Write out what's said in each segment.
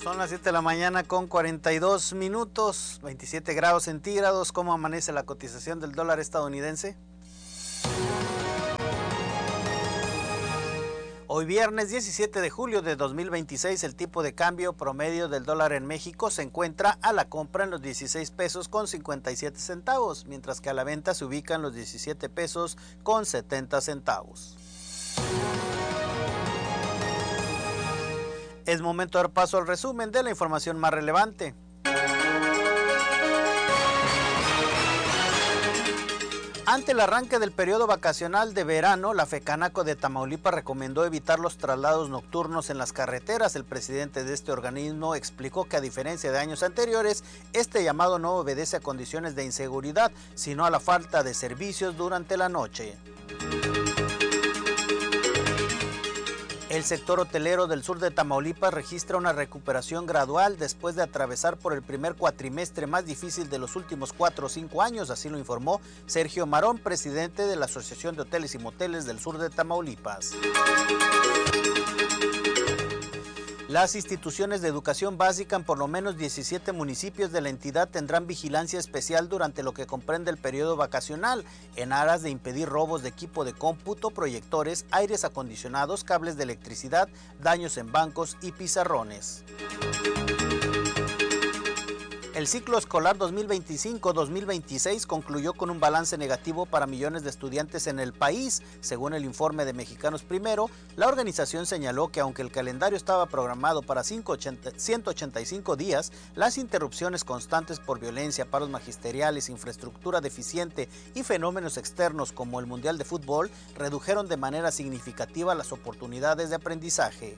Son las 7 de la mañana con 42 minutos, 27 grados centígrados. ¿Cómo amanece la cotización del dólar estadounidense? Hoy viernes 17 de julio de 2026, el tipo de cambio promedio del dólar en México se encuentra a la compra en los 16 pesos con 57 centavos, mientras que a la venta se ubica en los 17 pesos con 70 centavos. Es momento de dar paso al resumen de la información más relevante. Ante el arranque del periodo vacacional de verano, la FECANACO de Tamaulipas recomendó evitar los traslados nocturnos en las carreteras. El presidente de este organismo explicó que, a diferencia de años anteriores, este llamado no obedece a condiciones de inseguridad, sino a la falta de servicios durante la noche. El sector hotelero del sur de Tamaulipas registra una recuperación gradual después de atravesar por el primer cuatrimestre más difícil de los últimos 4 o 5 años, así lo informó Sergio Marón, presidente de la Asociación de Hoteles y Moteles del sur de Tamaulipas. Las instituciones de educación básica en por lo menos 17 municipios de la entidad tendrán vigilancia especial durante lo que comprende el periodo vacacional, en aras de impedir robos de equipo de cómputo, proyectores, aires acondicionados, cables de electricidad, daños en bancos y pizarrones. El ciclo escolar 2025-2026 concluyó con un balance negativo para millones de estudiantes en el país. Según el informe de Mexicanos Primero, la organización señaló que aunque el calendario estaba programado para 185 días, las interrupciones constantes por violencia, paros magisteriales, infraestructura deficiente y fenómenos externos como el Mundial de Fútbol redujeron de manera significativa las oportunidades de aprendizaje.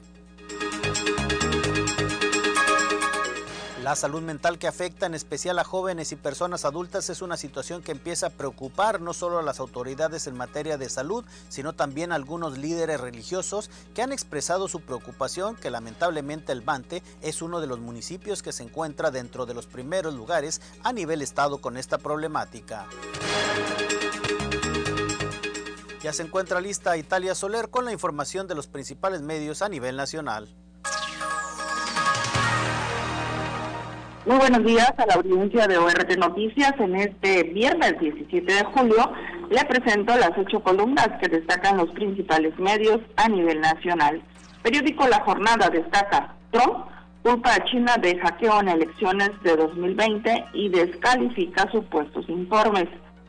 La salud mental que afecta en especial a jóvenes y personas adultas es una situación que empieza a preocupar no solo a las autoridades en materia de salud, sino también a algunos líderes religiosos que han expresado su preocupación que lamentablemente El Mante es uno de los municipios que se encuentra dentro de los primeros lugares a nivel estado con esta problemática. Ya se encuentra lista Italia Soler con la información de los principales medios a nivel nacional. Muy buenos días a la audiencia de ORT Noticias. En este viernes 17 de julio le presento las 8 columnas que destacan los principales medios a nivel nacional. Periódico La Jornada destaca: Trump culpa a China de hackeo en elecciones de 2020 y descalifica supuestos informes.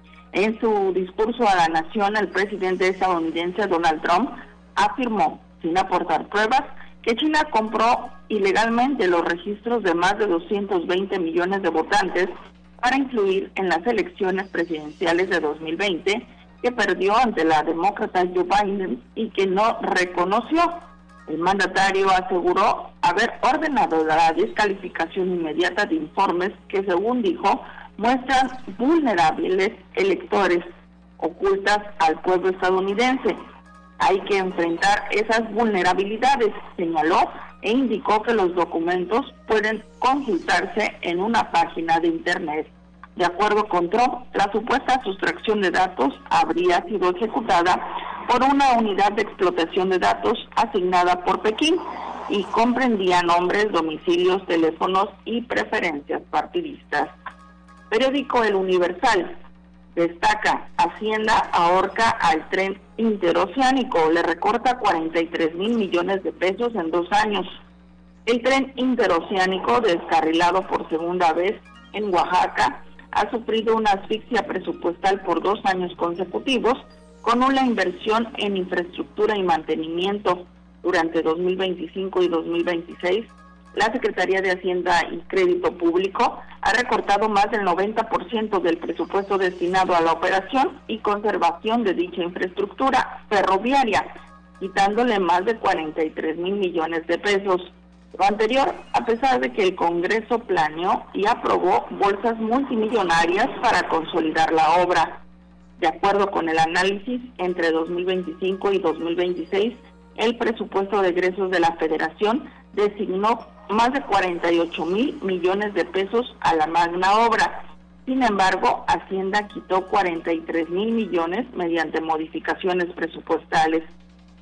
En su discurso a la nación, el presidente estadounidense Donald Trump afirmó, sin aportar pruebas, que China compró ilegalmente los registros de más de 220 millones de votantes para incluir en las elecciones presidenciales de 2020, que perdió ante la demócrata Joe Biden y que no reconoció. El mandatario aseguró haber ordenado la descalificación inmediata de informes que, según dijo, muestran vulnerables electores ocultas al pueblo estadounidense. Hay que enfrentar esas vulnerabilidades, señaló, e indicó que los documentos pueden consultarse en una página de Internet. De acuerdo con Trump, la supuesta sustracción de datos habría sido ejecutada por una unidad de explotación de datos asignada por Pekín y comprendía nombres, domicilios, teléfonos y preferencias partidistas. Periódico El Universal destaca: Hacienda ahorca al tren interoceánico, le recorta 43,000 millones de pesos en 2 años. El tren interoceánico, descarrilado por segunda vez en Oaxaca, ha sufrido una asfixia presupuestal por 2 años consecutivos, con una inversión en infraestructura y mantenimiento. Durante 2025 y 2026, la Secretaría de Hacienda y Crédito Público ha recortado más del 90% del presupuesto destinado a la operación y conservación de dicha infraestructura ferroviaria, quitándole más de 43,000 millones de pesos. Lo anterior, a pesar de que el Congreso planeó y aprobó bolsas multimillonarias para consolidar la obra. De acuerdo con el análisis, entre 2025 y 2026, el presupuesto de egresos de la Federación designó más de 48,000 millones de pesos a la magna obra. Sin embargo, Hacienda quitó 43,000 millones mediante modificaciones presupuestales.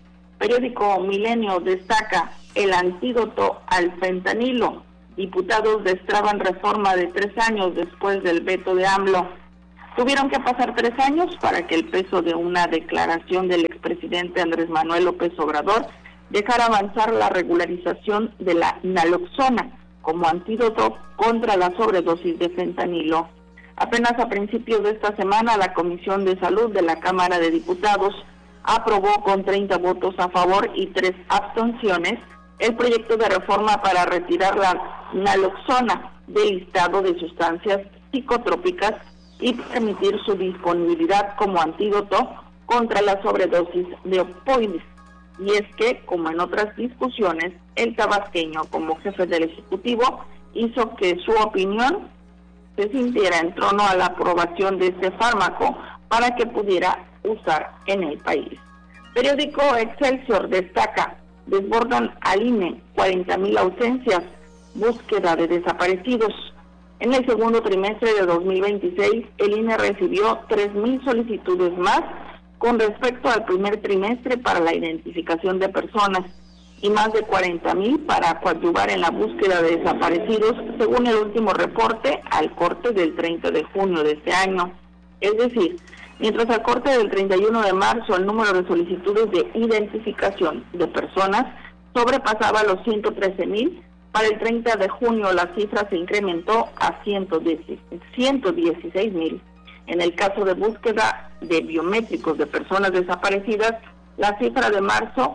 Periódico Milenio destaca el antídoto al fentanilo. Diputados destraban reforma de 3 años después del veto de AMLO. Tuvieron que pasar 3 años para que el peso de una declaración del expresidente Andrés Manuel López Obrador dejara avanzar la regularización de la naloxona como antídoto contra la sobredosis de fentanilo. Apenas a principios de esta semana, la Comisión de Salud de la Cámara de Diputados aprobó con 30 votos a favor y 3 abstenciones el proyecto de reforma para retirar la naloxona del listado de sustancias psicotrópicas y permitir su disponibilidad como antídoto contra la sobredosis de opioides. Y es que, como en otras discusiones, el tabasqueño, como jefe del Ejecutivo, hizo que su opinión se sintiera en torno a la aprobación de este fármaco para que pudiera usar en el país. Periódico Excelsior destaca, desbordan al INE 40,000 ausencias, búsqueda de desaparecidos. En el segundo trimestre de 2026, el INE recibió 3,000 solicitudes más con respecto al primer trimestre para la identificación de personas y más de 40,000 para coadyuvar en la búsqueda de desaparecidos, según el último reporte al corte del 30 de junio de este año. Es decir, mientras al corte del 31 de marzo el número de solicitudes de identificación de personas sobrepasaba los 113,000, para el 30 de junio la cifra se incrementó a 116,000. En el caso de búsqueda de biométricos de personas desaparecidas, la cifra de marzo,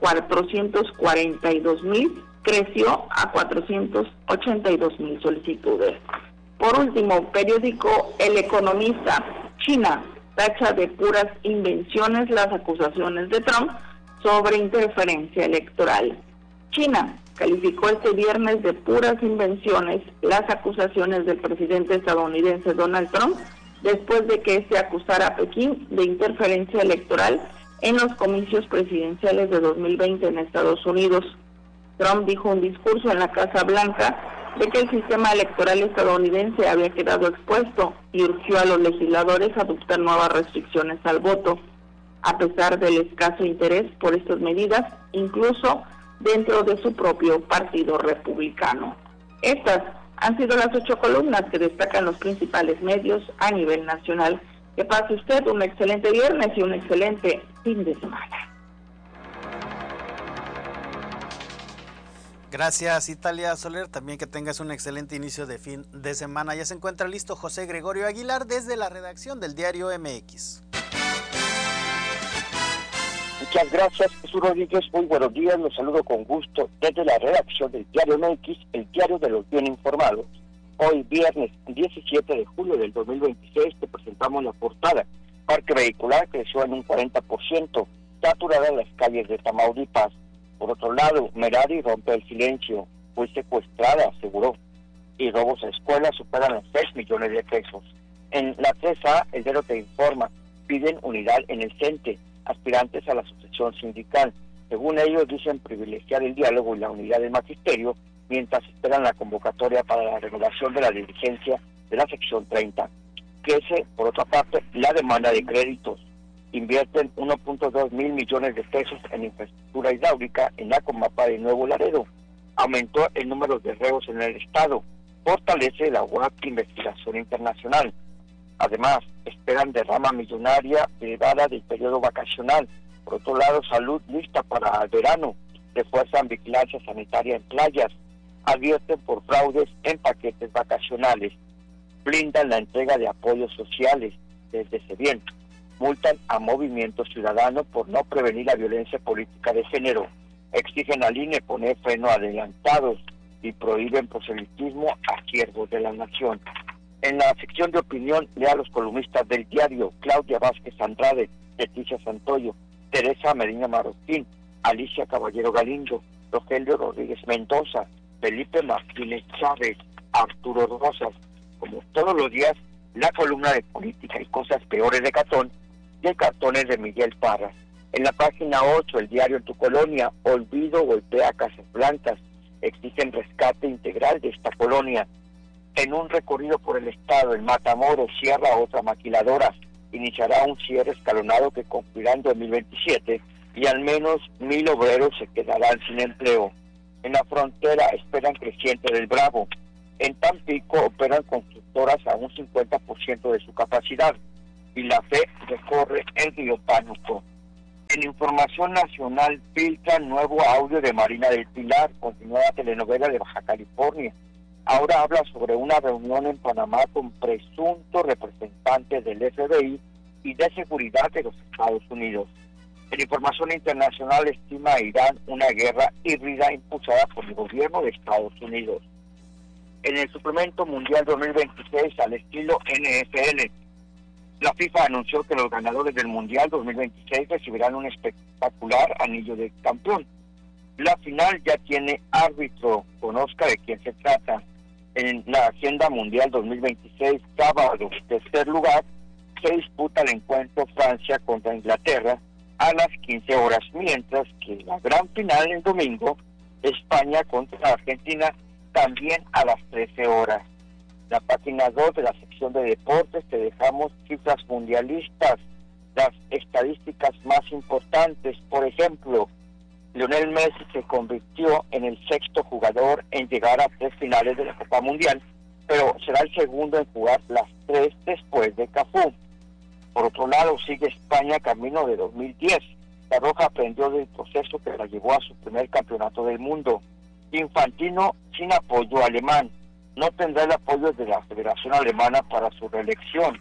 442,000, creció a 482,000 solicitudes. Por último, periódico El Economista, China tacha de puras invenciones las acusaciones de Trump sobre interferencia electoral. China calificó este viernes de puras invenciones las acusaciones del presidente estadounidense Donald Trump después de que este acusara a Pekín de interferencia electoral en los comicios presidenciales de 2020 en Estados Unidos. Trump dijo un discurso en la Casa Blanca de que el sistema electoral estadounidense había quedado expuesto y urgió a los legisladores a adoptar nuevas restricciones al voto. A pesar del escaso interés por estas medidas, incluso dentro de su propio partido republicano. Estas han sido las 8 columnas que destacan los principales medios a nivel nacional. Que pase usted un excelente viernes y un excelente fin de semana. Gracias, Italia Soler. También que tengas un excelente inicio de fin de semana. Ya se encuentra listo José Gregorio Aguilar desde la redacción del Diario MX. Muchas gracias, Jesús Rodríguez. Muy buenos días. Los saludo con gusto desde la redacción del Diario MX, el diario de los bien informados. Hoy, viernes 17 de julio del 2026, te presentamos la portada. Parque vehicular creció en un 40%, saturada las calles de Tamaulipas. Por otro lado, Merari rompe el silencio, fue secuestrada, aseguró. Y robos a escuelas superan los 6 millones de pesos. En la 3A, el diario te informa, piden unidad en el CENTE, aspirantes a la sucesión sindical. Según ellos, dicen privilegiar el diálogo y la unidad del magisterio, mientras esperan la convocatoria para la renovación de la dirigencia de la sección 30. Crece, por otra parte, la demanda de créditos. Invierten 1.2 mil millones de pesos en infraestructura hidráulica en la Comapa de Nuevo Laredo. Aumentó el número de reos en el estado. Fortalece la UAP Investigación Internacional. Además, esperan derrama millonaria derivada del periodo vacacional. Por otro lado, salud lista para el verano. Refuerzan vigilancia sanitaria en playas. Advierten por fraudes en paquetes vacacionales. Blindan la entrega de apoyos sociales desde Sedien. Multan a Movimiento Ciudadano por no prevenir la violencia política de género. Exigen al INE poner freno a adelantados y prohíben proselitismo a siervos de la nación. En la sección de opinión, lea a los columnistas del diario: Claudia Vázquez Andrade, Leticia Santoyo, Teresa Medina Marroquín, Alicia Caballero Galindo, Rogelio Rodríguez Mendoza, Felipe Martínez Chávez, Arturo Rosas. Como todos los días, la columna de política y cosas peores de Catón y el cartón es de Miguel Parra. En la página 8, el diario En tu colonia, olvido golpea Casas Blancas, exigen rescate integral de esta colonia. En un recorrido por el estado, en Matamoros cierra otra maquiladora, iniciará un cierre escalonado que concluirá en 2027 y al menos 1,000 obreros se quedarán sin empleo. En la frontera esperan creciente del Bravo. En Tampico operan constructoras a un 50% de su capacidad y la FE recorre el río Pánuco. En información nacional filtra nuevo audio de Marina del Pilar, continuada telenovela de Baja California. Ahora habla sobre una reunión en Panamá con presuntos representantes del FBI y de seguridad de los Estados Unidos. En información internacional estima a Irán una guerra híbrida impulsada por el gobierno de Estados Unidos. En el suplemento mundial 2026 al estilo NFL, la FIFA anunció que los ganadores del Mundial 2026 recibirán un espectacular anillo de campeón. La final ya tiene árbitro, conozca de quién se trata. En la Agenda Mundial 2026, sábado, tercer lugar, se disputa el encuentro Francia contra Inglaterra a las 15 horas, mientras que la gran final el domingo, España contra Argentina, también a las 13 horas. La página 2 de la sección de deportes te dejamos cifras mundialistas, las estadísticas más importantes. Por ejemplo, Lionel Messi se convirtió en el sexto jugador en llegar a 3 finales de la Copa Mundial, pero será el segundo en jugar las 3 después de Cafú. Por otro lado, sigue España camino de 2010. La Roja aprendió del proceso que la llevó a su primer campeonato del mundo. Infantino sin apoyo alemán. No tendrá el apoyo de la Federación Alemana para su reelección.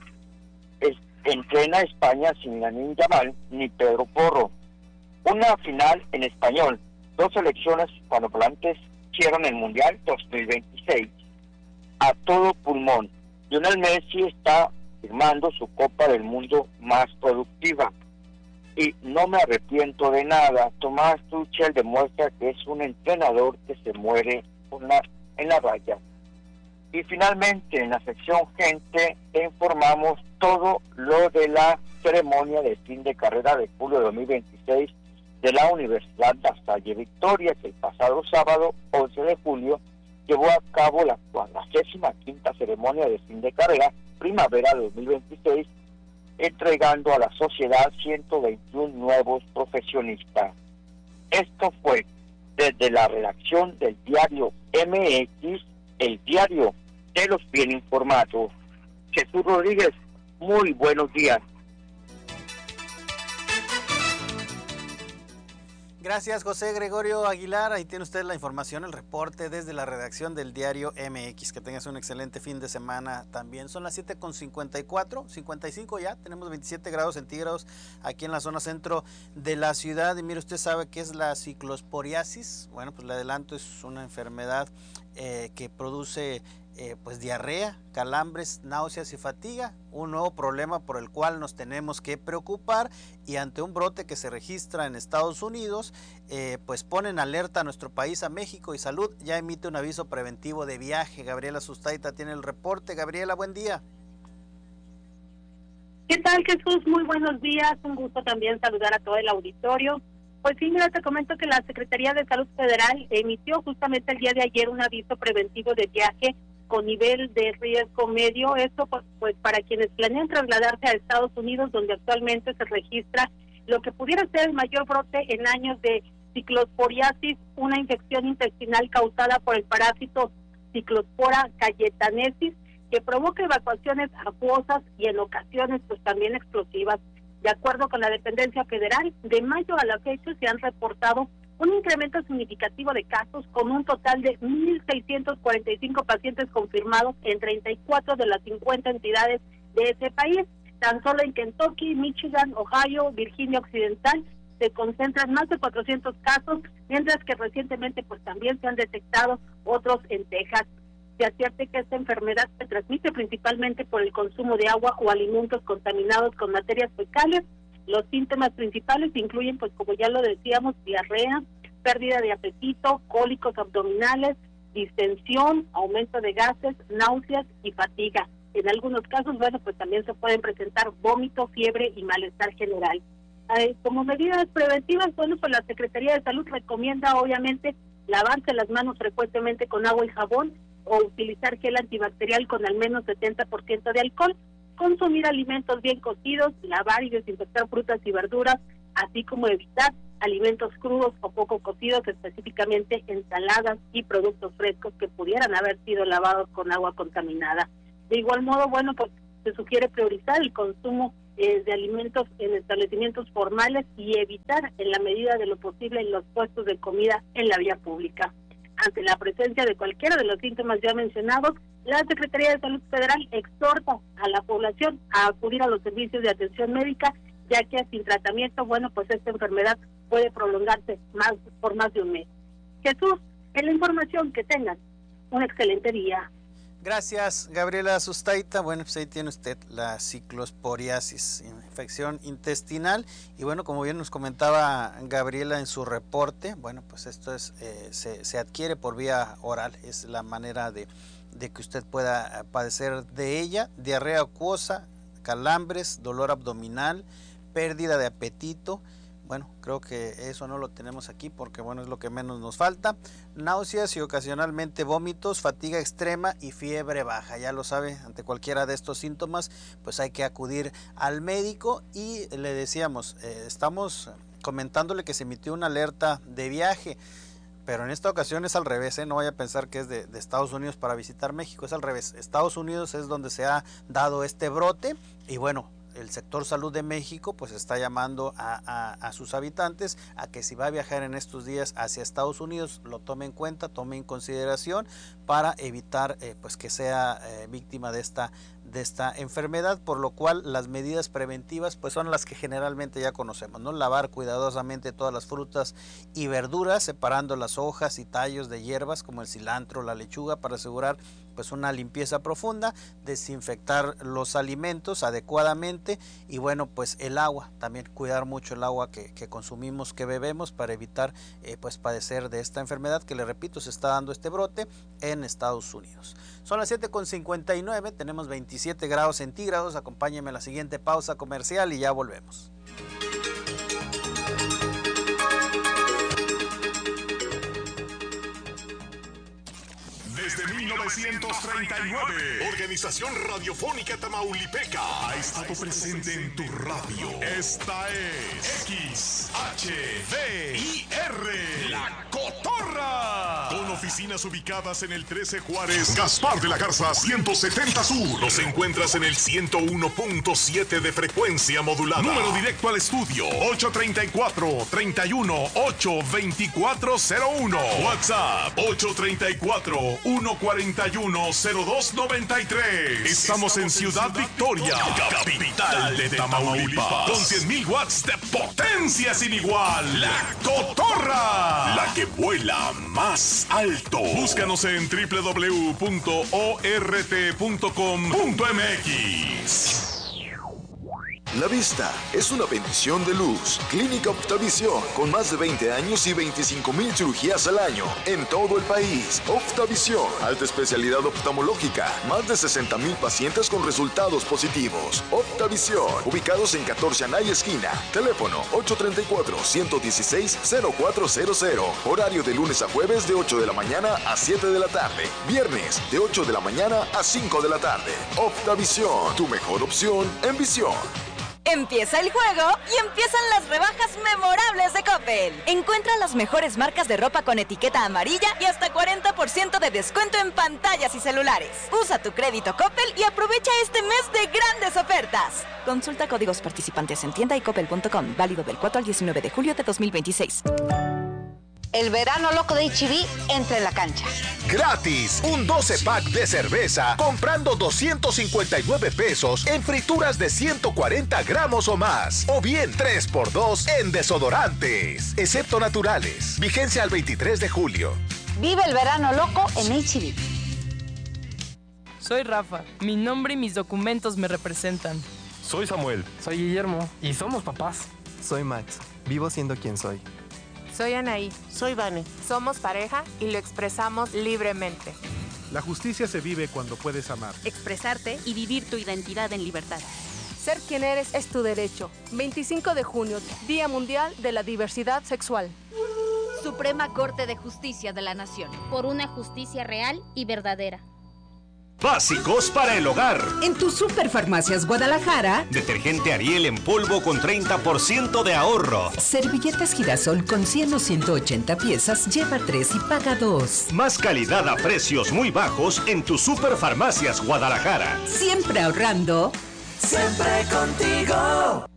Entrena España sin Lamine Yamal ni Pedro Porro. Una final en español. 2 selecciones hispanohablantes cierran el Mundial 2026. A todo pulmón. Lionel Messi está firmando su Copa del Mundo más productiva. Y no me arrepiento de nada. Tomás Tuchel demuestra que es un entrenador que se muere en la raya. Y finalmente, en la sección Gente, te informamos todo lo de la ceremonia de fin de carrera de julio de 2026 de la Universidad La Salle Victoria, que el pasado sábado, 11 de julio, llevó a cabo la 45ª ceremonia de fin de carrera primavera de 2026, entregando a la sociedad 121 nuevos profesionistas. Esto fue desde la redacción del diario MX, el diario de los bien informados. Jesús Rodríguez, muy buenos días. Gracias, José Gregorio Aguilar. Ahí tiene usted la información, el reporte desde la redacción del diario MX. Que tengas un excelente fin de semana también. Son las 7:54, 55 ya. Tenemos 27 grados centígrados aquí en la zona centro de la ciudad. Y mire, usted sabe qué es la ciclosporiasis. Bueno, pues le adelanto, es una enfermedad que produce pues diarrea, calambres, náuseas y fatiga, un nuevo problema por el cual nos tenemos que preocupar, y ante un brote que se registra en Estados Unidos, pues ponen alerta a nuestro país, a México, y Salud ya emite un aviso preventivo de viaje. Gabriela Sustaita tiene el reporte. Gabriela, buen día. ¿Qué tal, Jesús? Muy buenos días, un gusto también saludar a todo el auditorio. Pues sí, mira, te comento que la Secretaría de Salud Federal emitió justamente el día de ayer un aviso preventivo de viaje con nivel de riesgo medio. Esto pues para quienes planean trasladarse a Estados Unidos, donde actualmente se registra lo que pudiera ser el mayor brote en años de ciclosporiasis, una infección intestinal causada por el parásito Cyclospora cayetanesis, que provoca evacuaciones acuosas y en ocasiones pues también explosivas. De acuerdo con la dependencia federal, de mayo a la fecha se han reportado un incremento significativo de casos, con un total de 1,645 pacientes confirmados en 34 de las 50 entidades de ese país. Tan solo en Kentucky, Michigan, Ohio, Virginia Occidental se concentran más de 400 casos, mientras que recientemente pues también se han detectado otros en Texas. Se advierte que esta enfermedad se transmite principalmente por el consumo de agua o alimentos contaminados con materias fecales. Los síntomas principales incluyen, pues como ya lo decíamos, diarrea, pérdida de apetito, cólicos abdominales, distensión, aumento de gases, náuseas y fatiga. En algunos casos, bueno, pues también se pueden presentar vómito, fiebre y malestar general. Como medidas preventivas, bueno, pues la Secretaría de Salud recomienda obviamente lavarse las manos frecuentemente con agua y jabón, o utilizar gel antibacterial con al menos 70% de alcohol, consumir alimentos bien cocidos, lavar y desinfectar frutas y verduras, así como evitar alimentos crudos o poco cocidos, específicamente ensaladas y productos frescos que pudieran haber sido lavados con agua contaminada. De igual modo, pues se sugiere priorizar el consumo de alimentos en establecimientos formales y evitar en la medida de lo posible los puestos de comida en la vía pública. Ante la presencia de cualquiera de los síntomas ya mencionados, la Secretaría de Salud Federal exhorta a la población a acudir a los servicios de atención médica, ya que sin tratamiento, pues esta enfermedad puede prolongarse por más de un mes. Jesús, en la información que tengan, un excelente día. Gracias, Gabriela Sustaita. Pues ahí tiene usted la ciclosporiasis, infección intestinal. Y como bien nos comentaba Gabriela en su reporte, pues esto es se adquiere por vía oral. Es la manera de que usted pueda padecer de ella. Diarrea acuosa, calambres, dolor abdominal, pérdida de apetito. Creo que eso no lo tenemos aquí porque es lo que menos nos falta. Náuseas y ocasionalmente vómitos, fatiga extrema y fiebre baja. Ya lo sabe, ante cualquiera de estos síntomas, pues hay que acudir al médico. Y le decíamos, estamos comentándole que se emitió una alerta de viaje, pero en esta ocasión es al revés, no vaya a pensar que es de Estados Unidos para visitar México, es al revés. Estados Unidos es donde se ha dado este brote y el sector salud de México pues está llamando a sus habitantes a que si va a viajar en estos días hacia Estados Unidos lo tome en cuenta, tome en consideración para evitar pues que sea víctima de esta enfermedad, por lo cual las medidas preventivas pues son las que generalmente ya conocemos, ¿no? Lavar cuidadosamente todas las frutas y verduras, separando las hojas y tallos de hierbas como el cilantro, la lechuga, para asegurar pues una limpieza profunda, desinfectar los alimentos adecuadamente y pues el agua, también cuidar mucho el agua que consumimos, que bebemos, para evitar pues padecer de esta enfermedad que, le repito, se está dando este brote en Estados Unidos. Son las 7:59, tenemos 27 grados centígrados, acompáñenme a la siguiente pausa comercial y ya volvemos. Desde 1939, Organización Radiofónica Tamaulipeca ha estado presente en tu radio. Esta es XHVIR, La Cotorra. Con oficinas ubicadas en el 13 Juárez, Gaspar de la Garza 170 Sur. Nos encuentras en el 101.7 de frecuencia modulada. Número directo al estudio 834-31-82401. WhatsApp 834-141-0293. Estamos en Ciudad Victoria, capital de Tamaulipas, con 100,000 watts de potencia sin igual. La Cotorra, la que vuela más alto. Búscanos en www.ort.com.mx. La vista es una bendición de luz. Clínica Optavisión, con más de 20 años y 25,000 cirugías al año en todo el país. Optavisión, alta especialidad oftalmológica, más de 60,000 pacientes con resultados positivos. Optavisión, ubicados en 14 Anaya esquina. Teléfono 834-116-0400. Horario de lunes a jueves de 8 de la mañana a 7 de la tarde. Viernes de 8 de la mañana a 5 de la tarde. Optavisión, tu mejor opción en visión. Empieza el juego y empiezan las rebajas memorables de Coppel. Encuentra las mejores marcas de ropa con etiqueta amarilla y hasta 40% de descuento en pantallas y celulares. Usa tu crédito Coppel y aprovecha este mes de grandes ofertas. Consulta códigos participantes en tienda y coppel.com. Válido del 4 al 19 de julio de 2026. El verano loco de H-E-B entra en la cancha. Gratis, un 12-pack de cerveza comprando 259 pesos en frituras de 140 gramos o más. O bien 3x2 en desodorantes, excepto naturales. Vigencia al 23 de julio. Vive el verano loco en H-E-B. Soy Rafa. Mi nombre y mis documentos me representan. Soy Samuel. Soy Guillermo. Y somos papás. Soy Max. Vivo siendo quien soy. Soy Anaí. Soy Vane. Somos pareja y lo expresamos libremente. La justicia se vive cuando puedes amar, expresarte y vivir tu identidad en libertad. Ser quien eres es tu derecho. 25 de junio, Día Mundial de la Diversidad Sexual. Suprema Corte de Justicia de la Nación. Por una justicia real y verdadera. Básicos para el hogar. En tu Superfarmacias Guadalajara, detergente Ariel en polvo con 30% de ahorro. Servilletas Girasol con 100 o 180 piezas, lleva 3 y paga 2. Más calidad a precios muy bajos en tu Superfarmacias Guadalajara. Siempre ahorrando. Siempre contigo.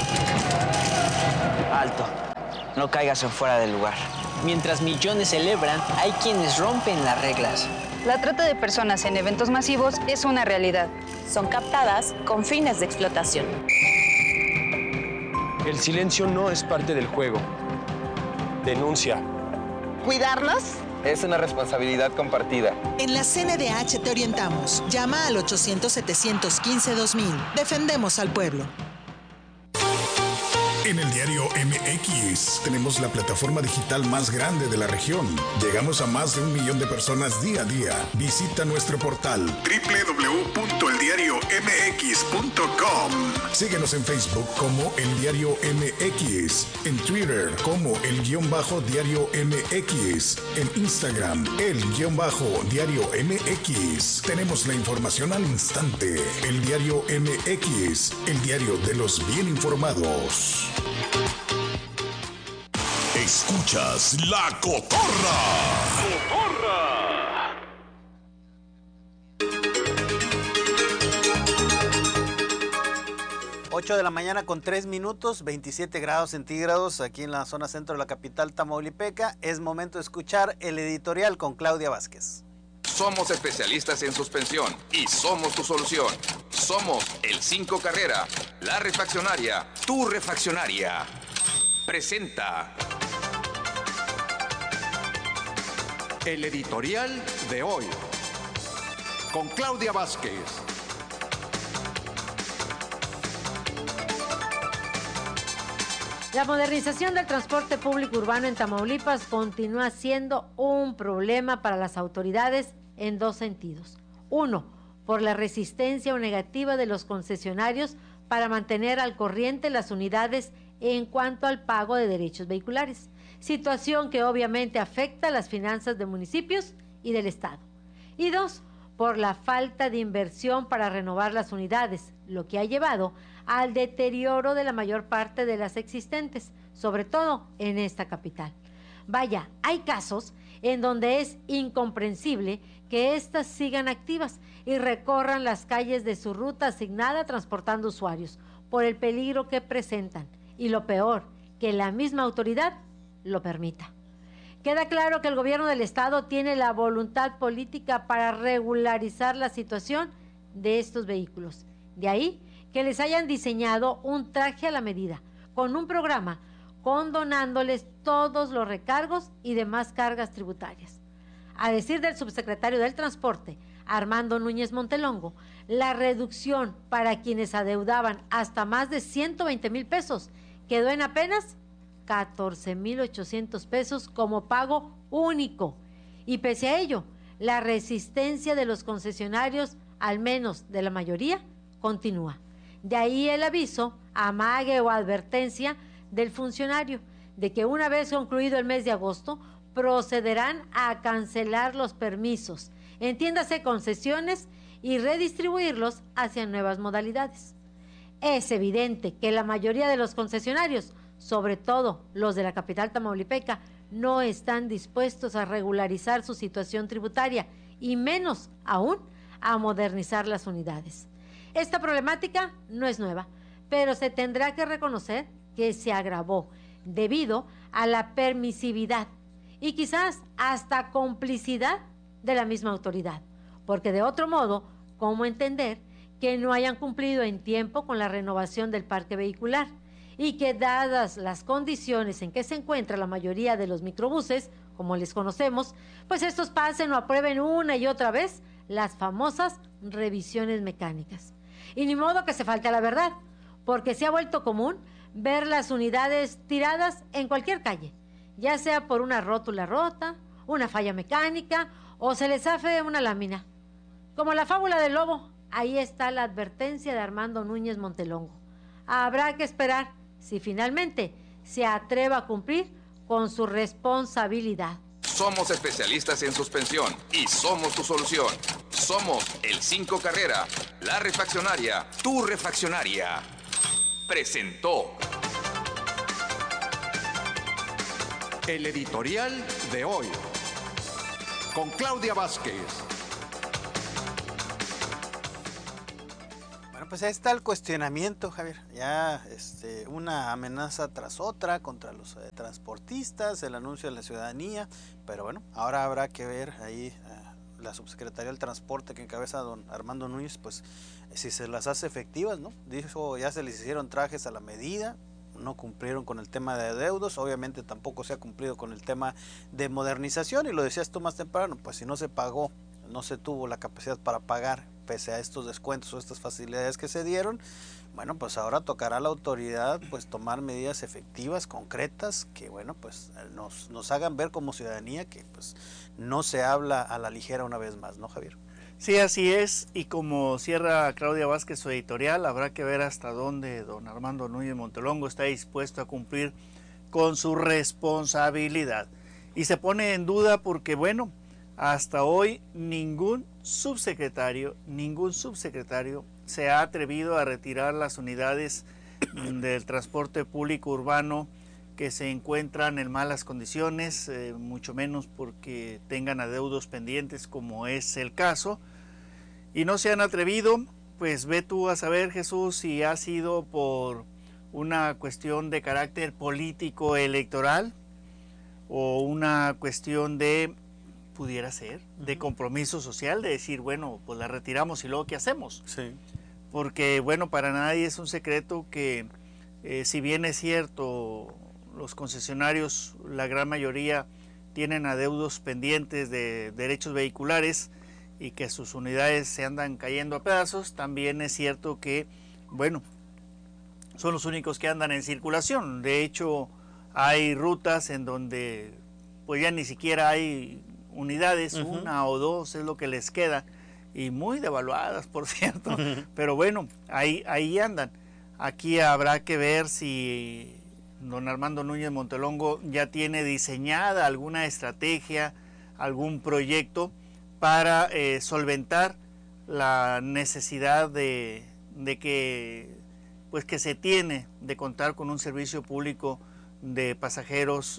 Alto, no caigas en fuera del lugar. Mientras millones celebran, hay quienes rompen las reglas. La trata de personas en eventos masivos es una realidad. Son captadas con fines de explotación. El silencio no es parte del juego. Denuncia. ¿Cuidarnos? Es una responsabilidad compartida. En la CNDH te orientamos. Llama al 800-715-2000. Defendemos al pueblo. En el diario MX tenemos la plataforma digital más grande de la región. Llegamos a más de 1 millón de personas día a día. Visita nuestro portal www.eldiariomx.com. Síguenos en Facebook como El Diario MX, en Twitter como El_Diario MX, en Instagram El_Diario MX. Tenemos la información al instante. El Diario MX, el diario de los bien informados. Escuchas La Cotorra. ¡Cotorra! Ocho de la mañana con 3 minutos, 27 grados centígrados aquí en la zona centro de la capital tamaulipeca. Es momento de escuchar el editorial con Claudia Vázquez. Somos especialistas en suspensión y somos tu solución. Somos el 5 Carrera, la refaccionaria, tu refaccionaria. Presenta el editorial de hoy con Claudia Vázquez. La modernización del transporte público urbano en Tamaulipas continúa siendo un problema para las autoridades en 2 sentidos. 1, por la resistencia o negativa de los concesionarios para mantener al corriente las unidades en cuanto al pago de derechos vehiculares, situación que obviamente afecta a las finanzas de municipios y del Estado. Y 2, por la falta de inversión para renovar las unidades, lo que ha llevado al deterioro de la mayor parte de las existentes, sobre todo en esta capital. Vaya, hay casos en donde es incomprensible que éstas sigan activas y recorran las calles de su ruta asignada transportando usuarios por el peligro que presentan y lo peor, que la misma autoridad lo permita. Queda claro que el gobierno del estado tiene la voluntad política para regularizar la situación de estos vehículos. De ahí que les hayan diseñado un traje a la medida, con un programa condonándoles todos los recargos y demás cargas tributarias. A decir del subsecretario del Transporte, Armando Núñez Montelongo, la reducción para quienes adeudaban hasta más de 120,000 pesos quedó en apenas 14,800 pesos como pago único. Y pese a ello, la resistencia de los concesionarios, al menos de la mayoría, continúa. De ahí el aviso, amague o advertencia del funcionario de que una vez concluido el mes de agosto, procederán a cancelar los permisos, entiéndase concesiones, y redistribuirlos hacia nuevas modalidades. Es evidente que la mayoría de los concesionarios, sobre todo los de la capital tamaulipeca, no están dispuestos a regularizar su situación tributaria y menos aún a modernizar las unidades. Esta problemática no es nueva, pero se tendrá que reconocer que se agravó debido a la permisividad y quizás hasta complicidad de la misma autoridad, porque de otro modo, ¿cómo entender que no hayan cumplido en tiempo con la renovación del parque vehicular y que, dadas las condiciones en que se encuentra la mayoría de los microbuses, como les conocemos, pues estos pasen o aprueben una y otra vez las famosas revisiones mecánicas? Y ni modo que se falte a la verdad, porque se ha vuelto común ver las unidades tiradas en cualquier calle, ya sea por una rótula rota, una falla mecánica o se les zafe una lámina. Como la fábula del lobo, ahí está la advertencia de Armando Núñez Montelongo. Habrá que esperar si finalmente se atreva a cumplir con su responsabilidad. Somos especialistas en suspensión y somos tu solución. Somos el 5 Carrera, la refaccionaria, tu refaccionaria. Presentó el editorial de hoy, con Claudia Vázquez. Bueno, pues ahí está el cuestionamiento, Javier. Ya una amenaza tras otra contra los transportistas, el anuncio de la ciudadanía, pero bueno, ahora habrá que ver ahí la subsecretaría del Transporte que encabeza don Armando Núñez, pues si se las hace efectivas, ¿no? Dijo, ya se les hicieron trajes a la medida, no cumplieron con el tema de adeudos, obviamente tampoco se ha cumplido con el tema de modernización, y lo decías tú más temprano, pues si no se pagó, no se tuvo la capacidad para pagar, pese a estos descuentos o estas facilidades que se dieron, bueno, pues ahora tocará a la autoridad pues tomar medidas efectivas, concretas, que bueno, pues nos hagan ver como ciudadanía que pues no se habla a la ligera una vez más, ¿no, Javier? Sí, así es, y como cierra Claudia Vázquez su editorial, habrá que ver hasta dónde don Armando Núñez Montelongo está dispuesto a cumplir con su responsabilidad. Y se pone en duda porque, bueno, hasta hoy ningún subsecretario se ha atrevido a retirar las unidades del transporte público urbano que se encuentran en malas condiciones, mucho menos porque tengan adeudos pendientes, como es el caso, y no se han atrevido. Pues ve tú a saber, Jesús, si ha sido por una cuestión de carácter político electoral o una cuestión de, pudiera ser, de compromiso social, de decir, bueno, pues la retiramos y luego ¿qué hacemos? Sí. Porque, bueno, para nadie es un secreto que, si bien es cierto, los concesionarios, la gran mayoría, tienen adeudos pendientes de derechos vehiculares y que sus unidades se andan cayendo a pedazos, también es cierto que, bueno, son los únicos que andan en circulación. De hecho, hay rutas en donde pues ya ni siquiera hay unidades, una o dos es lo que les queda, y muy devaluadas, por cierto, pero bueno, ahí andan. Aquí habrá que ver si don Armando Núñez Montelongo ya tiene diseñada alguna estrategia, algún proyecto para solventar la necesidad de que se tiene de contar con un servicio público de pasajeros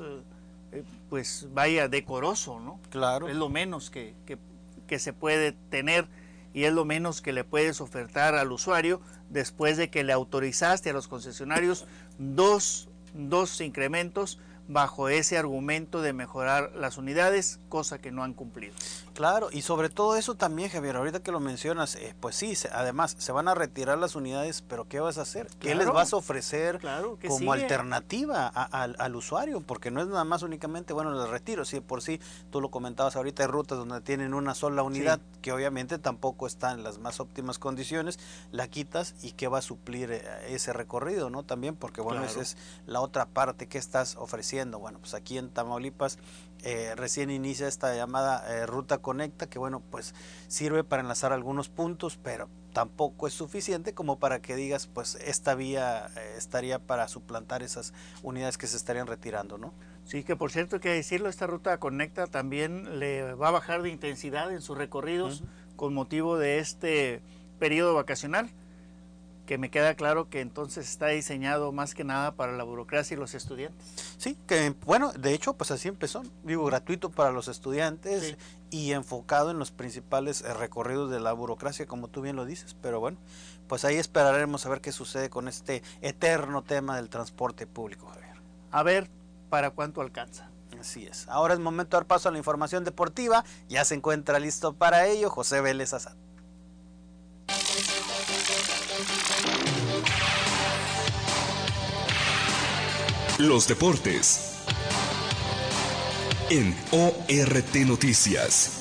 pues vaya decoroso, ¿no? Claro. Es lo menos que se puede tener y es lo menos que le puedes ofertar al usuario después de que le autorizaste a los concesionarios dos incrementos bajo ese argumento de mejorar las unidades, cosa que no han cumplido. Claro, y sobre todo eso también, Javier, ahorita que lo mencionas, pues sí, además se van a retirar las unidades, pero ¿qué vas a hacer? ¿Qué les vas a ofrecer como alternativa al usuario? Porque no es nada más únicamente, bueno, el retiro, sí, por sí, tú lo comentabas ahorita, hay rutas donde tienen una sola unidad, que obviamente tampoco está en las más óptimas condiciones, la quitas y ¿qué va a suplir ese recorrido, no? También, porque bueno, esa es la otra parte que estás ofreciendo. Bueno, pues aquí en Tamaulipas recién inicia esta llamada Ruta Conecta, que bueno, pues sirve para enlazar algunos puntos, pero tampoco es suficiente como para que digas, pues esta vía estaría para suplantar esas unidades que se estarían retirando, ¿no? Sí, que por cierto hay que decirlo, esta Ruta Conecta también le va a bajar de intensidad en sus recorridos con motivo de este periodo vacacional, que me queda claro que entonces está diseñado más que nada para la burocracia y los estudiantes. Sí, que bueno, de hecho pues así empezó, digo, gratuito para los estudiantes y enfocado en los principales recorridos de la burocracia, como tú bien lo dices, pero bueno, pues ahí esperaremos a ver qué sucede con este eterno tema del transporte público, Javier. A ver para cuánto alcanza. Así es. Ahora es momento de dar paso a la información deportiva, ya se encuentra listo para ello José Vélez Azad. Los deportes en ORT Noticias.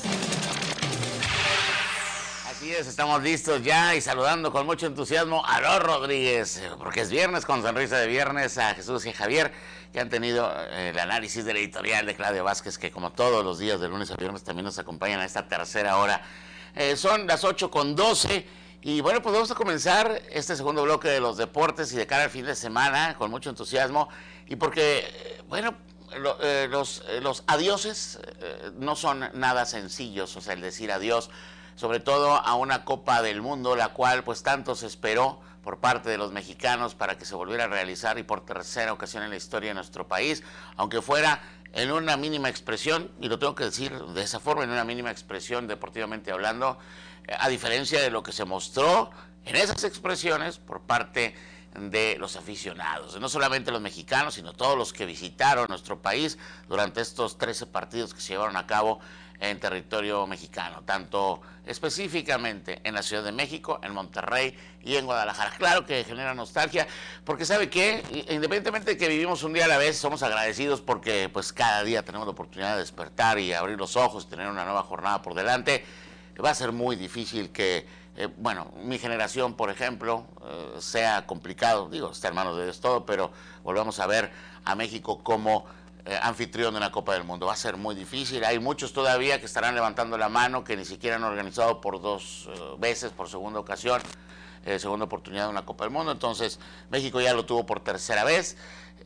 Así es, estamos listos ya y saludando con mucho entusiasmo a los Rodríguez, porque es viernes, con sonrisa de viernes, a Jesús y a Javier, que han tenido el análisis del editorial de Claudia Vázquez, que como todos los días de lunes a viernes también nos acompañan a esta tercera hora. Son las 8:12. Y bueno, pues vamos a comenzar este segundo bloque de los deportes y de cara al fin de semana con mucho entusiasmo y porque, bueno, los adioses no son nada sencillos, o sea, el decir adiós, sobre todo a una Copa del Mundo, la cual pues tanto se esperó por parte de los mexicanos para que se volviera a realizar y por tercera ocasión en la historia de nuestro país, aunque fuera en una mínima expresión, y lo tengo que decir de esa forma, en una mínima expresión deportivamente hablando, a diferencia de lo que se mostró en esas expresiones por parte de los aficionados, no solamente los mexicanos, sino todos los que visitaron nuestro país durante estos 13 partidos que se llevaron a cabo en territorio mexicano, tanto específicamente en la Ciudad de México, en Monterrey y en Guadalajara. Claro que genera nostalgia, porque ¿sabe qué? Independientemente de que vivimos un día a la vez, somos agradecidos porque pues cada día tenemos la oportunidad de despertar y abrir los ojos, tener una nueva jornada por delante. Va a ser muy difícil que, bueno, mi generación, por ejemplo, sea complicado, digo, está en manos de Dios todo, pero volvamos a ver a México como anfitrión de una Copa del Mundo. Va a ser muy difícil. Hay muchos todavía que estarán levantando la mano, que ni siquiera han organizado por 2 veces, por segunda ocasión, segunda oportunidad de una Copa del Mundo. Entonces, México ya lo tuvo por tercera vez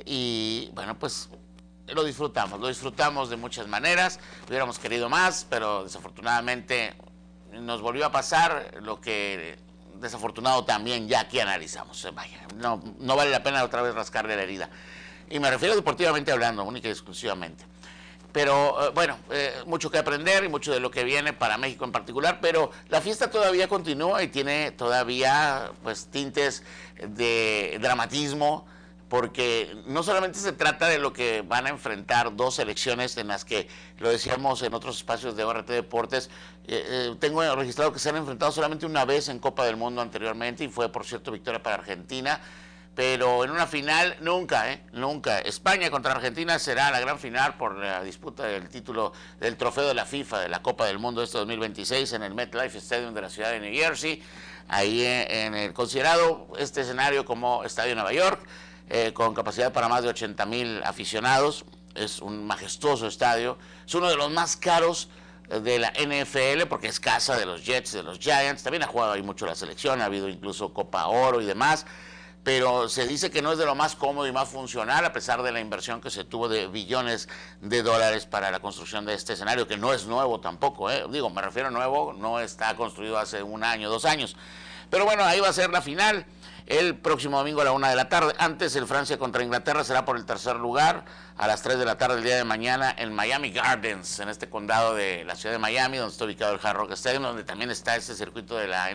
y, bueno, pues lo disfrutamos de muchas maneras. Hubiéramos querido más, pero desafortunadamente nos volvió a pasar lo que desafortunado también ya aquí analizamos. Vaya, no vale la pena otra vez rascarle la herida. Y me refiero deportivamente hablando, única y exclusivamente. Pero bueno, mucho que aprender y mucho de lo que viene para México en particular, pero la fiesta todavía continúa y tiene todavía pues tintes de dramatismo, porque no solamente se trata de lo que van a enfrentar 2 selecciones en las que, lo decíamos en otros espacios de ORT Deportes, tengo registrado que se han enfrentado solamente una vez en Copa del Mundo anteriormente y fue, por cierto, victoria para Argentina. Pero en una final nunca. España contra Argentina será la gran final por la disputa del título del trofeo de la FIFA de la Copa del Mundo este 2026 en el MetLife Stadium de la ciudad de New Jersey, ahí en el considerado este escenario como Estadio Nueva York, con capacidad para más de 80,000 aficionados. Es un majestuoso estadio, es uno de los más caros de la NFL porque es casa de los Jets, de los Giants. También ha jugado ahí mucho la selección, ha habido incluso Copa Oro y demás, pero se dice que no es de lo más cómodo y más funcional, a pesar de la inversión que se tuvo de billones de dólares para la construcción de este escenario, que no es nuevo tampoco, digo, me refiero a nuevo, no está construido hace 1 año, 2 años. Pero bueno, ahí va a ser la final, el próximo domingo a la 1 de la tarde. Antes, el Francia contra Inglaterra será por el tercer lugar, a las 3 de la tarde el día de mañana, en Miami Gardens, en este condado de la ciudad de Miami, donde está ubicado el Hard Rock Stadium, donde también está ese circuito de la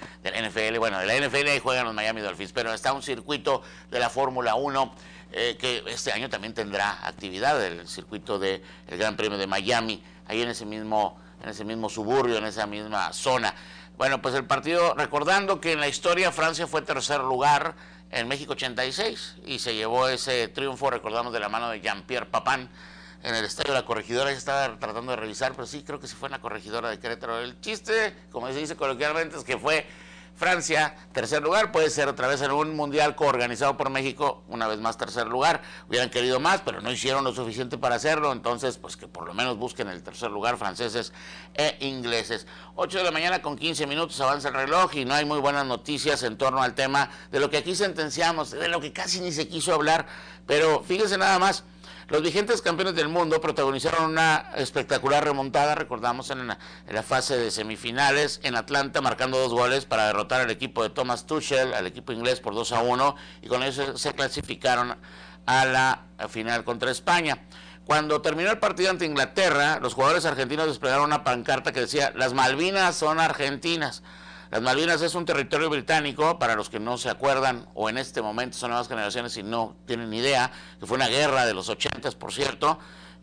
NFL, bueno, de la NFL ahí juegan los Miami Dolphins, pero está un circuito de la Fórmula 1 que este año también tendrá actividad, el circuito del Gran Premio de Miami, ahí en ese mismo suburbio, en esa misma zona. Bueno, pues el partido, recordando que en la historia Francia fue tercer lugar en México 86 y se llevó ese triunfo, recordamos, de la mano de Jean-Pierre Papin en el Estadio de la Corregidora. Ya estaba tratando de revisar, pero sí, creo que sí fue en la Corregidora de Querétaro. El chiste, como se dice coloquialmente, es que fue Francia, tercer lugar. Puede ser otra vez en un mundial coorganizado por México, una vez más tercer lugar. Hubieran querido más, pero no hicieron lo suficiente para hacerlo. Entonces, pues que por lo menos busquen el tercer lugar, franceses e ingleses. 8 de la mañana con 15 minutos, avanza el reloj y no hay muy buenas noticias en torno al tema de lo que aquí sentenciamos, de lo que casi ni se quiso hablar. Pero fíjense nada más. Los vigentes campeones del mundo protagonizaron una espectacular remontada, recordamos, en la fase de semifinales en Atlanta, marcando 2 goles para derrotar al equipo de Thomas Tuchel, al equipo inglés, por 2-1, y con eso se clasificaron a la final contra España. Cuando terminó el partido ante Inglaterra, los jugadores argentinos desplegaron una pancarta que decía: "Las Malvinas son argentinas". Las Malvinas es un territorio británico, para los que no se acuerdan, o en este momento son nuevas generaciones y no tienen ni idea, que fue una guerra de los 80s, por cierto,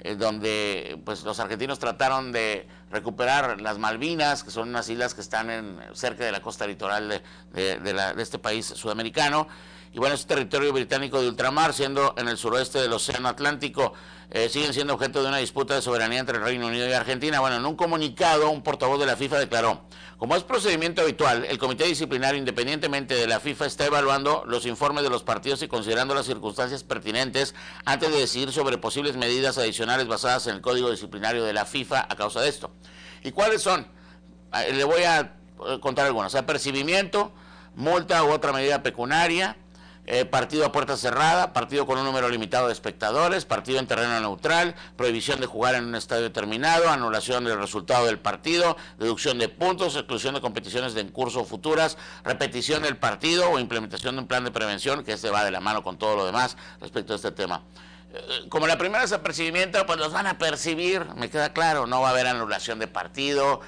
donde pues los argentinos trataron de recuperar las Malvinas, que son unas islas que están cerca de la costa litoral de este país sudamericano. Y bueno, es territorio británico de ultramar, siendo en el suroeste del Océano Atlántico, siguen siendo objeto de una disputa de soberanía entre el Reino Unido y Argentina. Bueno, en un comunicado, un portavoz de la FIFA declaró: "Como es procedimiento habitual, el Comité Disciplinario Independientemente de la FIFA está evaluando los informes de los partidos y considerando las circunstancias pertinentes antes de decidir sobre posibles medidas adicionales basadas en el Código Disciplinario de la FIFA a causa de esto". ¿Y cuáles son? Le voy a contar algunas: apercibimiento, multa u otra medida pecuniaria, partido a puerta cerrada, partido con un número limitado de espectadores, partido en terreno neutral, prohibición de jugar en un estadio determinado, anulación del resultado del partido, deducción de puntos, exclusión de competiciones en curso o futuras, repetición del partido o implementación de un plan de prevención, que este va de la mano con todo lo demás respecto a este tema. Como la primera es apercibimiento, pues los van a percibir, me queda claro, no va a haber anulación de partido,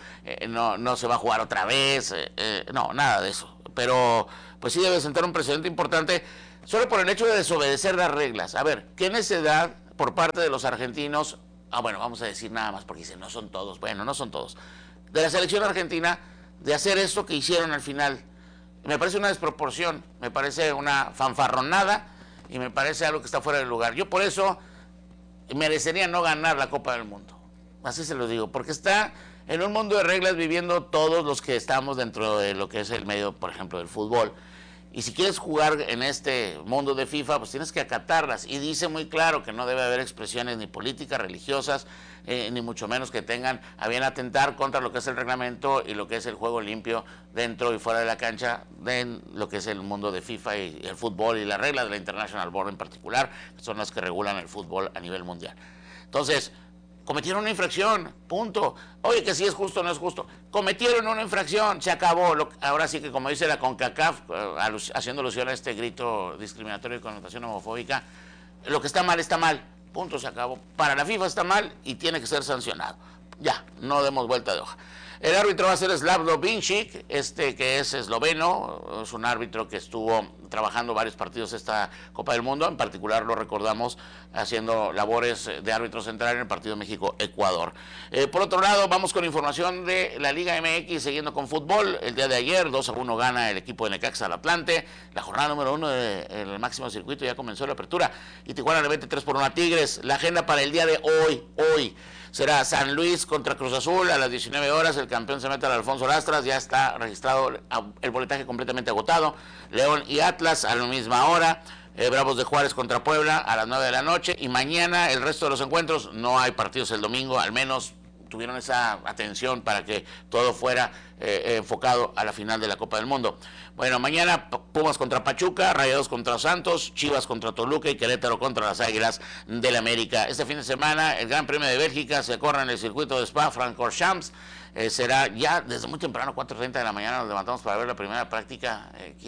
no se va a jugar otra vez, no, nada de eso. Pero pues sí debe sentar un precedente importante solo por el hecho de desobedecer las reglas. A ver, ¿qué necedad por parte de los argentinos? Bueno, vamos a decir nada más porque dicen, no son todos. Bueno, no son todos. De la selección argentina, de hacer esto que hicieron al final. Me parece una desproporción, me parece una fanfarronada y me parece algo que está fuera de lugar. Yo por eso merecería no ganar la Copa del Mundo. Así se lo digo, porque está en un mundo de reglas viviendo todos los que estamos dentro de lo que es el medio, por ejemplo, del fútbol. Y si quieres jugar en este mundo de FIFA, pues tienes que acatarlas. Y dice muy claro que no debe haber expresiones ni políticas, religiosas, ni mucho menos que tengan a bien atentar contra lo que es el reglamento y lo que es el juego limpio dentro y fuera de la cancha, de lo que es el mundo de FIFA y el fútbol y las reglas de la International Board en particular, que son las que regulan el fútbol a nivel mundial. Entonces, cometieron una infracción, punto. Oye, que si es justo o no es justo. Cometieron una infracción, se acabó. Ahora sí que, como dice la CONCACAF, haciendo alusión a este grito discriminatorio y connotación homofóbica, lo que está mal, punto, se acabó. Para la FIFA está mal y tiene que ser sancionado. Ya, no demos vuelta de hoja. El árbitro va a ser Slavko Vincic, que es esloveno, es un árbitro que estuvo trabajando varios partidos esta Copa del Mundo, en particular lo recordamos haciendo labores de árbitro central en el partido México-Ecuador. Por otro lado, vamos con información de la Liga MX, siguiendo con fútbol. El día de ayer, 2-1 gana el equipo de Necaxa al Atlante. La jornada número 1 del máximo circuito ya comenzó la apertura y Tijuana le mete 3-1 a Tigres. La agenda para el día de hoy será San Luis contra Cruz Azul a las 19 horas. El campeón se mete al Alfonso Lastras. Ya está registrado el boletaje completamente agotado. León y Atlas a la misma hora. Bravos de Juárez contra Puebla a las 9 de la noche. Y mañana el resto de los encuentros. No hay partidos el domingo, al menos tuvieron esa atención para que todo fuera enfocado a la final de la Copa del Mundo. Bueno, mañana Pumas contra Pachuca, Rayados contra Santos, Chivas contra Toluca y Querétaro contra las Águilas del América. Este fin de semana el Gran Premio de Bélgica se corre en el circuito de Spa-Francorchamps. Será ya desde muy temprano, 4:30 de la mañana, nos levantamos para ver la primera práctica.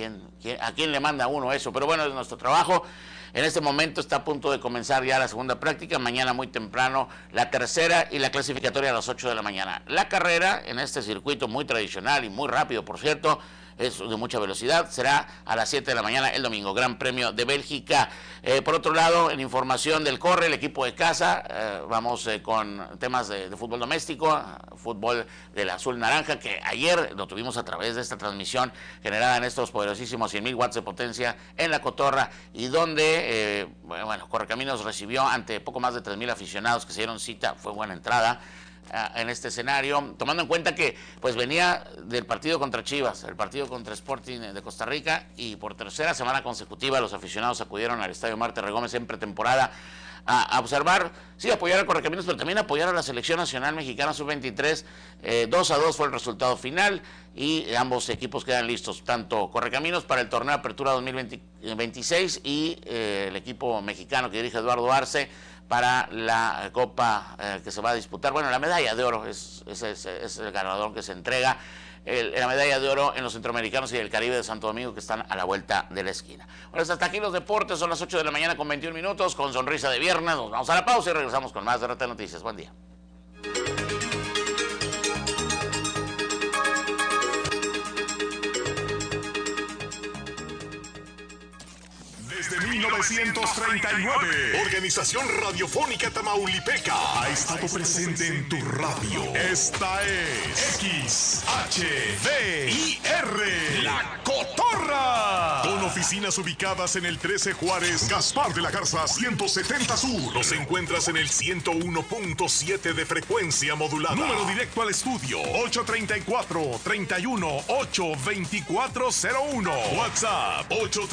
¿A quién le manda uno eso? Pero bueno, es nuestro trabajo. En este momento está a punto de comenzar ya la segunda práctica, mañana muy temprano la tercera y la clasificatoria a las 8 de la mañana. La carrera en este circuito muy tradicional y muy rápido, por cierto, es de mucha velocidad, será a las 7 de la mañana el domingo, Gran Premio de Bélgica. Por otro lado, en información del Corre, el equipo de casa, vamos con temas de fútbol doméstico, fútbol del azul naranja, que ayer lo tuvimos a través de esta transmisión generada en estos poderosísimos 100,000 watts de potencia en La Cotorra, y donde, Correcaminos recibió ante poco más de 3,000 aficionados que se dieron cita. Fue buena entrada en este escenario, tomando en cuenta que pues venía del partido contra Chivas, el partido contra Sporting de Costa Rica, y por tercera semana consecutiva los aficionados acudieron al Estadio Marte Regómez en pretemporada a observar, sí, apoyar a Correcaminos, pero también apoyar a la Selección Nacional Mexicana Sub-23. 2-2 fue el resultado final y ambos equipos quedan listos, tanto Correcaminos para el torneo Apertura 2026 y el equipo mexicano que dirige Eduardo Arce para la Copa que se va a disputar. Bueno, la medalla de oro es el ganador que se entrega. La medalla de oro en los centroamericanos y del Caribe de Santo Domingo, que están a la vuelta de la esquina. Bueno, hasta aquí los deportes, son las 8 de la mañana con 21 minutos, con sonrisa de viernes. Nos vamos a la pausa y regresamos con más de RT Noticias. Buen día. Desde 1939, Organización Radiofónica Tamaulipeca ha estado presente en tu radio. Esta es XHDIR, La Cotorra. Con oficinas ubicadas en el 13 Juárez, Gaspar de la Garza 170 Sur. Los encuentras en el 101.7 de frecuencia modulada. Número directo al estudio 834-318-2401. WhatsApp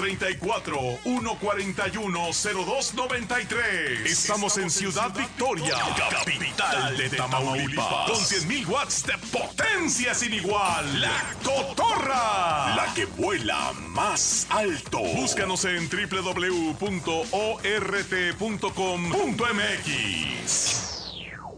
834-141-0293. Estamos en Ciudad Victoria, capital de Tamaulipas, con 100,000 watts de potencia sin igual. La Cotorra, la que vuela más alto. alto. Búscanos en www.ort.com.mx.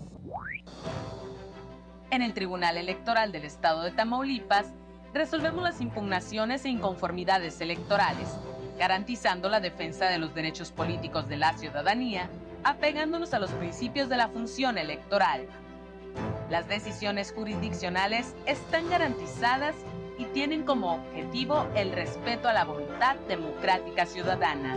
En el Tribunal Electoral del Estado de Tamaulipas, resolvemos las impugnaciones e inconformidades electorales, garantizando la defensa de los derechos políticos de la ciudadanía, apegándonos a los principios de la función electoral. Las decisiones jurisdiccionales están garantizadas y tienen como objetivo el respeto a la voluntad democrática ciudadana.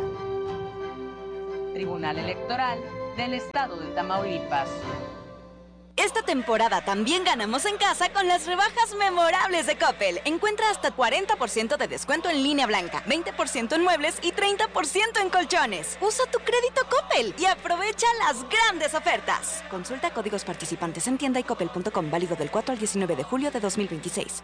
Tribunal Electoral del Estado de Tamaulipas. Esta temporada también ganamos en casa con las rebajas memorables de Coppel. Encuentra hasta 40% de descuento en línea blanca, 20% en muebles y 30% en colchones. Usa tu crédito Coppel y aprovecha las grandes ofertas. Consulta códigos participantes en tienda y coppel.com, válido del 4 al 19 de julio de 2026.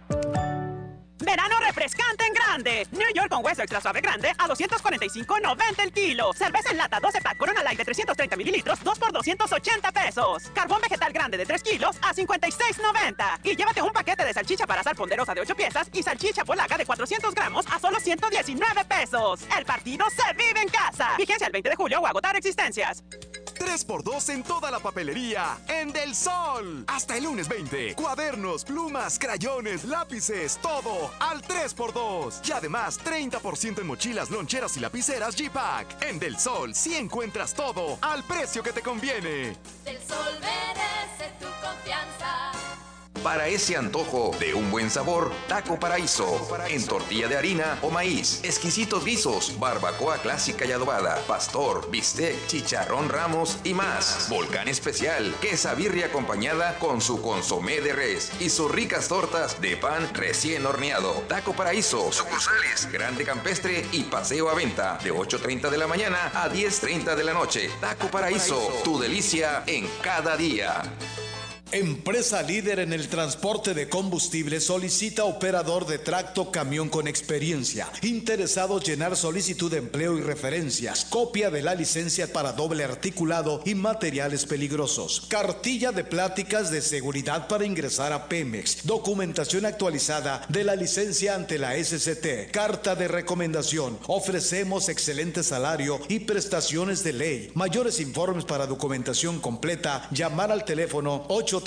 Verano refrescante en grande. New York con hueso extra suave grande a $245.90 el kilo. Cerveza en lata 12 pack Corona Light de 330 mililitros, 2 por $280. Carbón vegetal grande de 3 kilos a $56.90. Y llévate un paquete de salchicha para asar ponderosa de 8 piezas y salchicha polaca de 400 gramos a solo $119. El partido se vive en casa. Vigencia el 20 de julio o agotar existencias. 3x2 en toda la papelería en Del Sol. Hasta el lunes 20. Cuadernos, plumas, crayones, lápices, todo al 3x2. Y además 30% en mochilas, loncheras y lapiceras G-Pack. En Del Sol sí encuentras todo al precio que te conviene. Del Sol merece tu confianza. Para ese antojo de un buen sabor, Taco Paraíso. En tortilla de harina o maíz, exquisitos guisos, barbacoa clásica y adobada, pastor, bistec, chicharrón Ramos y más. Volcán especial, quesabirria acompañada con su consomé de res y sus ricas tortas de pan recién horneado. Taco Paraíso, sucursales, Grande Campestre y Paseo a Venta, de 8:30 de la mañana a 10:30 de la noche. Taco Paraíso, tu delicia en cada día. Empresa líder en el transporte de combustible solicita operador de tracto camión con experiencia. Interesados llenar solicitud de empleo y referencias. Copia de la licencia para doble articulado y materiales peligrosos. Cartilla de pláticas de seguridad para ingresar a Pemex. Documentación actualizada de la licencia ante la SCT. Carta de recomendación. Ofrecemos excelente salario y prestaciones de ley. Mayores informes para documentación completa. Llamar al teléfono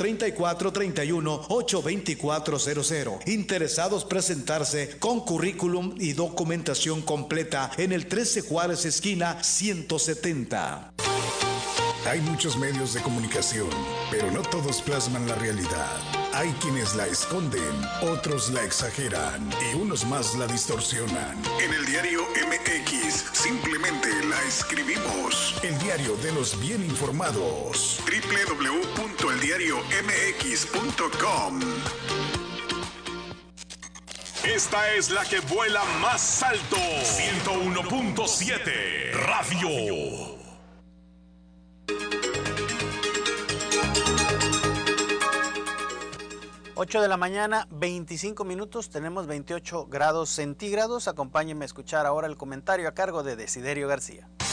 834-31-82400. Interesados presentarse con currículum y documentación completa en el 13 Juárez esquina 170. Hay muchos medios de comunicación, pero no todos plasman la realidad. Hay quienes la esconden, otros la exageran y unos más la distorsionan. En el diario MX simplemente la escribimos. El diario de los bien informados. www.eldiariomx.com. Esta es la que vuela más alto. 101.7 Radio. 8 de la mañana, 25 minutos, tenemos 28 grados centígrados. Acompáñenme a escuchar ahora el comentario a cargo de Desiderio García.